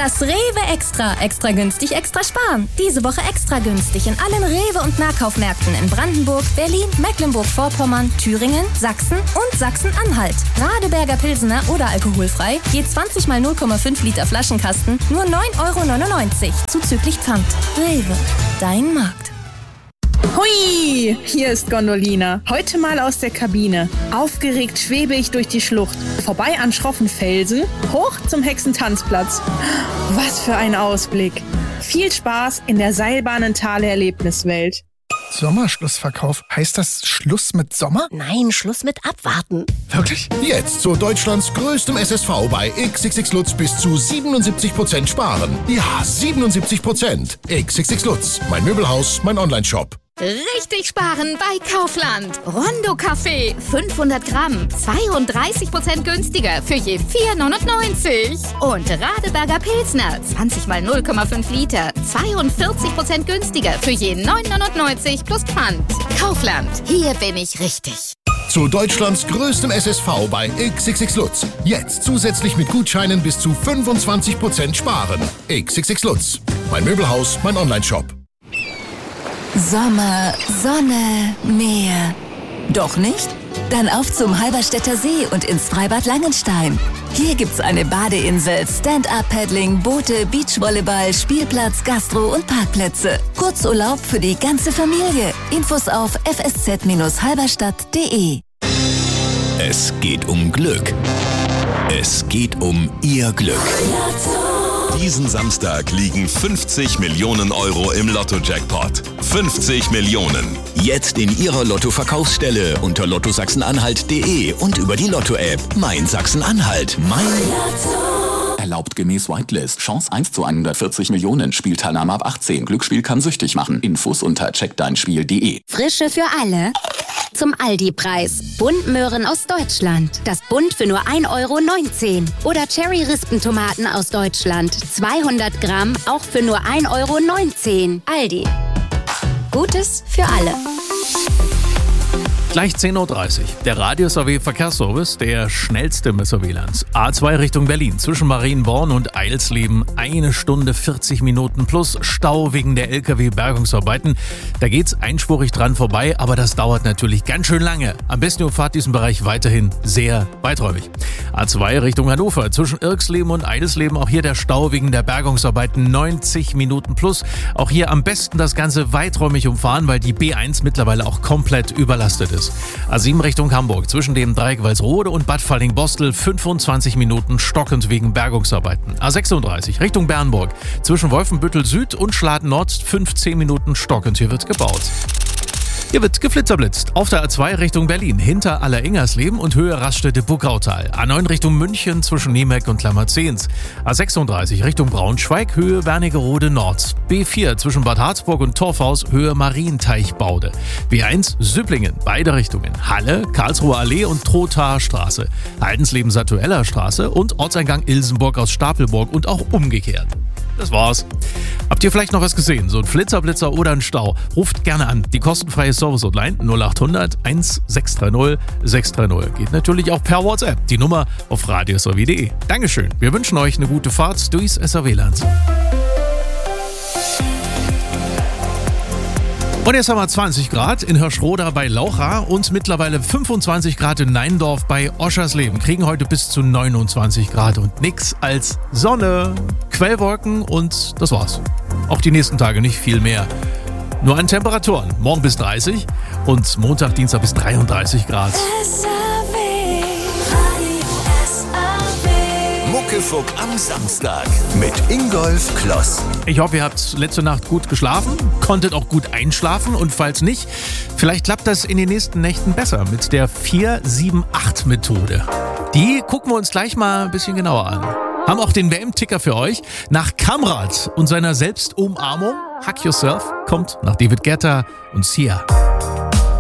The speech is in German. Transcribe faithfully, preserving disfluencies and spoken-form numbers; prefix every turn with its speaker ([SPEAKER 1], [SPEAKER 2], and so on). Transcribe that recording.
[SPEAKER 1] Das Rewe Extra. Extra günstig, extra sparen. Diese Woche extra günstig in allen Rewe- und Nahkaufmärkten in Brandenburg, Berlin, Mecklenburg-Vorpommern, Thüringen, Sachsen und Sachsen-Anhalt. Radeberger Pilsener oder alkoholfrei, je zwanzig mal null Komma fünf Liter Flaschenkasten, nur neun Euro neunundneunzig, zuzüglich Pfand. Rewe, dein Markt.
[SPEAKER 2] Hui, hier ist Gondolina. Heute mal aus der Kabine. Aufgeregt schwebe ich durch die Schlucht. Vorbei an schroffen Felsen, hoch zum Hexentanzplatz. Was für ein Ausblick. Viel Spaß in der Seilbahnentale-Erlebniswelt.
[SPEAKER 3] Sommerschlussverkauf. Heißt das Schluss mit Sommer?
[SPEAKER 4] Nein, Schluss mit Abwarten.
[SPEAKER 3] Wirklich?
[SPEAKER 5] Jetzt zu Deutschlands größtem S S V bei X X X Lutz bis zu siebenundsiebzig Prozent sparen. Ja, siebenundsiebzig Prozent. X X X Lutz. Mein Möbelhaus, mein Onlineshop.
[SPEAKER 6] Richtig sparen bei Kaufland. Rondo Kaffee, fünfhundert Gramm, zweiunddreißig Prozent günstiger für je vier neunundneunzig. Und Radeberger Pilsner, zwanzig mal null Komma fünf Liter, zweiundvierzig Prozent günstiger für je neun neunundneunzig plus Pfand. Kaufland, hier bin ich richtig.
[SPEAKER 5] Zu Deutschlands größtem S S V bei X X X Lutz. Jetzt zusätzlich mit Gutscheinen bis zu fünfundzwanzig Prozent sparen. X X X Lutz. Mein Möbelhaus, mein Onlineshop.
[SPEAKER 7] Sommer, Sonne, Meer. Doch nicht? Dann auf zum Halberstädter See und ins Freibad Langenstein. Hier gibt's eine Badeinsel, Stand-Up-Paddling, Boote, Beachvolleyball, Spielplatz, Gastro und Parkplätze. Kurzurlaub für die ganze Familie. Infos auf f s z halberstadt punkt d e.
[SPEAKER 8] Es geht um Glück. Es geht um Ihr Glück. Diesen Samstag liegen fünfzig Millionen Euro im Lotto-Jackpot. fünfzig Millionen. Jetzt in Ihrer Lotto-Verkaufsstelle unter lotto sachsen-anhalt punkt de und über die Lotto-App. Mein Sachsen-Anhalt. Mein Lotto.
[SPEAKER 9] Erlaubt gemäß Whitelist. Chance eins zu hundertvierzig Millionen. Spielteilnahme ab achtzehn. Glücksspiel kann süchtig machen. Infos unter check dein spiel punkt de.
[SPEAKER 10] Frische für alle. Zum Aldi-Preis. Buntmöhren aus Deutschland. Das Bunt für nur ein Euro neunzehn. Oder Cherry-Rispentomaten aus Deutschland. zweihundert Gramm, auch für nur ein Euro neunzehn. Aldi. Gutes für alle.
[SPEAKER 11] Gleich zehn Uhr dreißig. Der Radius A W Verkehrsservice, der schnellste im Messerwielands. A zwei Richtung Berlin, zwischen Marienborn und Eilsleben. Eine Stunde vierzig Minuten plus Stau wegen der L K W-Bergungsarbeiten. Da geht's einspurig dran vorbei, aber das dauert natürlich ganz schön lange. Am besten umfahrt diesen Bereich weiterhin sehr weiträumig. A zwei Richtung Hannover, zwischen Irksleben und Eidelsleben. Auch hier der Stau wegen der Bergungsarbeiten. neunzig Minuten plus. Auch hier am besten das Ganze weiträumig umfahren, weil die B eins mittlerweile auch komplett überlastet ist. A sieben Richtung Hamburg, zwischen dem Dreieck Walsrode und Bad Falling-Bostel, fünfundzwanzig Minuten stockend wegen Bergungsarbeiten. A sechsunddreißig Richtung Bernburg, zwischen Wolfenbüttel Süd und Schladen Nord, fünfzehn Minuten stockend. Hier wird gebaut. Hier wird geflitzerblitzt. Auf der A zwei Richtung Berlin, hinter Alleringersleben und Höhe Raststätte-Buckautal. A neun Richtung München, zwischen Niemeck und Klammerzehns. A sechsunddreißig Richtung Braunschweig, Höhe Wernigerode Nord. B vier zwischen Bad Harzburg und Torfhaus, Höhe Marienteichbaude. B eins Süpplingen, beide Richtungen. Halle, Karlsruher Allee und Trothaer Straße. Haldensleben-Satueller Straße und Ortseingang Ilsenburg aus Stapelburg und auch umgekehrt. Das war's. Habt ihr vielleicht noch was gesehen? So ein Flitzerblitzer oder ein Stau? Ruft gerne an. Die kostenfreie Service-Hotline null acht hundert sechshundertsechzig sechshundertdreißig. Geht natürlich auch per WhatsApp. Die Nummer auf radius punkt de. Dankeschön. Wir wünschen euch eine gute Fahrt durchs S A W-Land. Und jetzt haben wir zwanzig Grad in Hirschroda bei Laucha und mittlerweile fünfundzwanzig Grad in Neindorf bei Oschersleben. Kriegen heute bis zu neunundzwanzig Grad und nix als Sonne, Quellwolken und das war's. Auch die nächsten Tage nicht viel mehr. Nur an Temperaturen. Morgen bis dreißig und Montag, Dienstag bis dreiunddreißig Grad.
[SPEAKER 8] Muckefuck am Samstag mit Ingolf Kloss.
[SPEAKER 11] Ich hoffe, ihr habt letzte Nacht gut geschlafen, konntet auch gut einschlafen und falls nicht, vielleicht klappt das in den nächsten Nächten besser mit der vier sieben acht Methode. Die gucken wir uns gleich mal ein bisschen genauer an. Haben auch den W M-Ticker für euch. Nach Kamrat und seiner Selbstumarmung, Hack Yourself, kommt nach David Guetta und Sia.